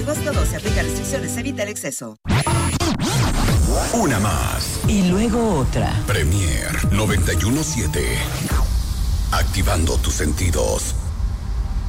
agosto 12. Aplica restricciones. Evita el exceso. Una más. Y luego otra. Premier 91.7. Activando tus sentidos.